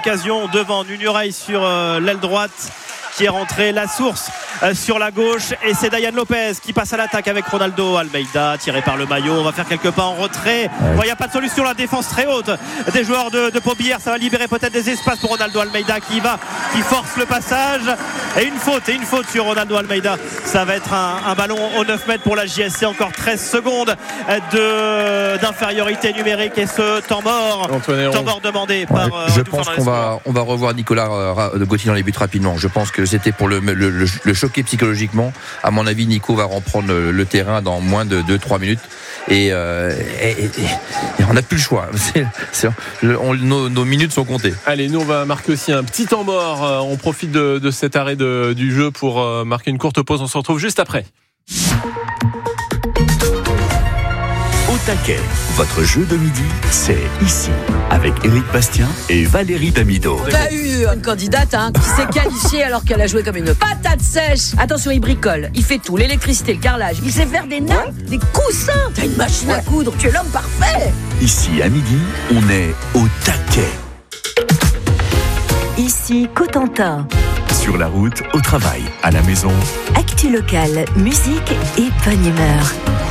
occasion devant Nunuray sur l'aile droite qui est rentré, la source sur la gauche, et c'est Dayan Lopez qui passe à l'attaque avec Ronaldo Almeida tiré par le maillot. On va faire quelques pas en retrait. Il n'y a pas de solution, la défense très haute des joueurs de Pau Billère. Ça va libérer peut-être des espaces pour Ronaldo Almeida qui force le passage, et une faute sur Ronaldo Almeida. Ça va être un ballon aux 9 mètres pour la JSC. Encore 13 secondes d'infériorité numérique, et ce temps mort demandé par je pense qu'on va revoir Nicolas Gauthier dans les buts rapidement. Je pense que c'était pour le choquer psychologiquement. À mon avis, Nico va reprendre le terrain dans moins de 2-3 minutes, et on n'a plus le choix. Nos minutes sont comptées. Allez, nous on va marquer aussi un petit temps mort. On profite de cet arrêt du jeu pour marquer une courte pause. On se retrouve juste après. Au taquet, votre jeu de midi, c'est ici, avec Éric Bastien et Valérie Damido. On a eu une candidate qui s'est qualifiée alors qu'elle a joué comme une patate sèche. Attention, il bricole, il fait tout, l'électricité, le carrelage, il sait faire des nappes, des coussins. T'as une machine à coudre, tu es l'homme parfait. Ici, à midi, on est au taquet. Ici, Cotentin. Sur la route, au travail, à la maison. Actu locale, musique et bonne humeur.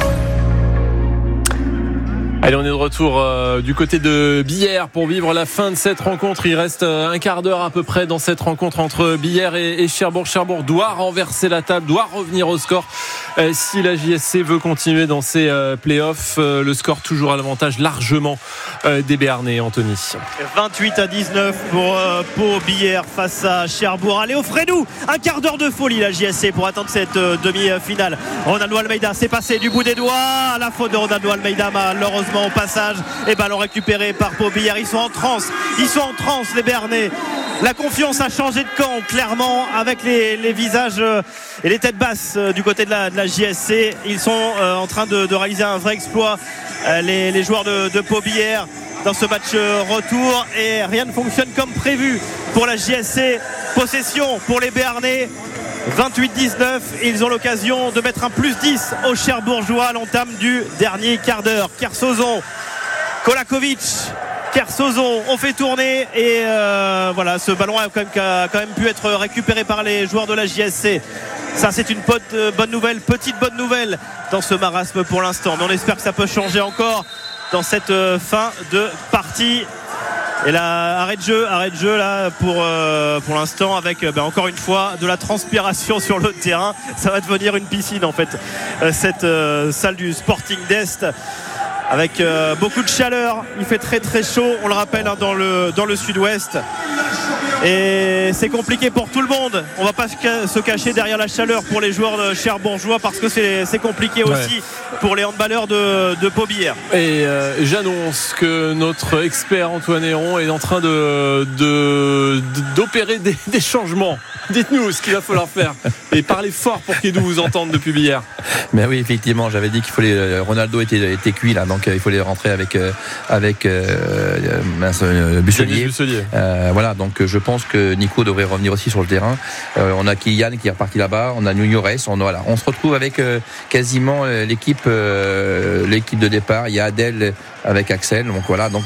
Allez, on est de retour du côté de Billère pour vivre la fin de cette rencontre. Il reste un quart d'heure à peu près dans cette rencontre entre Billère et Cherbourg. Cherbourg doit renverser la table, doit revenir au score si la JSC veut continuer dans ses playoffs. Le score toujours à l'avantage largement des Béarnais, Anthony. 28-19 pour Pau Billère face à Cherbourg. Allez, offrez-nous un quart d'heure de folie, la JSC, pour attendre cette demi-finale. Ronaldo Almeida s'est passé du bout des doigts. La faute de Ronaldo Almeida, malheureusement au passage, et ballon récupéré par Pau Billère. Ils sont en transe les Béarnais. La confiance a changé de camp clairement, avec les visages et les têtes basses du côté de la JSC. Ils sont en train de réaliser un vrai exploit, les joueurs de Pau Billère, dans ce match retour, et rien ne fonctionne comme prévu pour la JSC. Possession pour les Béarnais, 28-19, ils ont l'occasion de mettre un plus 10 aux Cherbourgeois à l'entame du dernier quart d'heure. Kersozon, Kolakovic, Kersozon, on fait tourner, et voilà, ce ballon a quand même pu être récupéré par les joueurs de la JSC. Ça, c'est une petite bonne nouvelle dans ce marasme pour l'instant, mais on espère que ça peut changer encore dans cette fin de partie. Et là, arrêt de jeu là pour l'instant, avec encore une fois de la transpiration sur le terrain. Ça va devenir une piscine en fait, cette salle du Sporting d'Est, avec beaucoup de chaleur. Il fait très très chaud, on le rappelle, dans le sud-ouest, et c'est compliqué pour tout le monde. On va pas se cacher derrière la chaleur pour les joueurs de cherbourgeois, parce que c'est compliqué aussi pour les handballeurs de Pau Billère. Et j'annonce que notre expert Antoine Héron est en train d'opérer des changements. Dites-nous ce qu'il va falloir faire, et parlez fort pour qu'ils nous entendent depuis Billère. Mais oui, effectivement, j'avais dit qu'il fallait. Ronaldo était cuit là, donc il fallait rentrer avec Busselier. Voilà, donc je pense que Nico devrait revenir aussi sur le terrain. On a Kylian qui est reparti là-bas, on a Nuñores, on se retrouve avec quasiment l'équipe de départ. Il y a Adèle avec Axel, donc voilà, donc.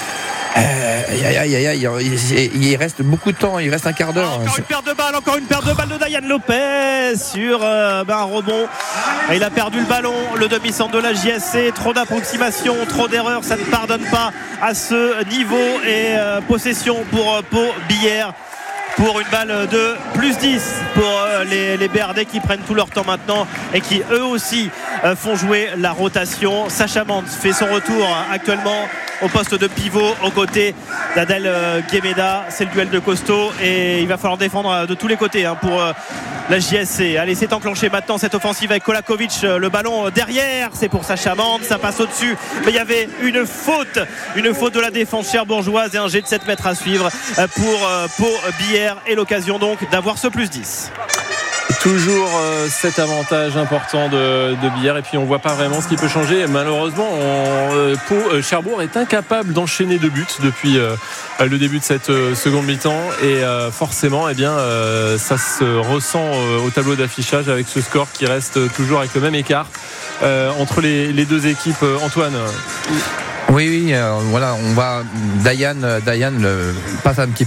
Il reste beaucoup de temps, il reste un quart d'heure. Encore une perte de balle de Dayan Lopez sur un rebond. Et il a perdu le ballon, le demi-centre de la JSC. Trop d'approximation, trop d'erreurs, ça ne pardonne pas à ce niveau. Et possession pour Pau Billère, pour une balle de plus 10 pour les Béarnais, qui prennent tout leur temps maintenant et qui eux aussi font jouer la rotation. Sacha Mantz fait son retour actuellement au poste de pivot aux côtés d'Adel Guéméda. C'est le duel de costaud, et il va falloir défendre de tous les côtés pour la JSC. Allez, c'est enclenché maintenant cette offensive avec Kolakovic, le ballon derrière, c'est pour Sacha Mantz, ça passe au-dessus, mais il y avait une faute de la défense cherbourgeoise, et un jet de 7 mètres à suivre pour Pau Billère, et l'occasion donc d'avoir ce plus 10. Toujours cet avantage important de Billère, et puis on voit pas vraiment ce qui peut changer. Malheureusement, Cherbourg est incapable d'enchaîner de buts depuis le début de cette seconde mi-temps, et forcément ça se ressent au tableau d'affichage, avec ce score qui reste toujours avec le même écart entre les deux équipes. Antoine. Oui, voilà, on va. Dayan passe un petit